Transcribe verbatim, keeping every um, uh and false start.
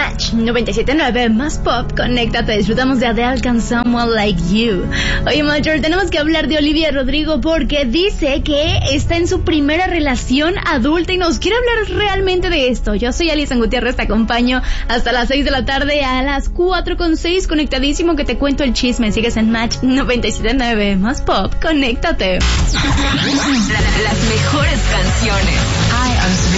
Match noventa y siete punto nueve más pop, conéctate, disfrutamos de Adele con Someone Like You. Oye, Major, tenemos que hablar de Olivia Rodrigo porque dice que está en su primera relación adulta y nos quiere hablar realmente de esto. Yo soy Alison Gutiérrez, te acompaño hasta las seis de la tarde, a las cuatro con seis, conectadísimo que te cuento el chisme. Sigues en Match noventa y siete punto nueve más pop, conéctate. La, las mejores canciones. I am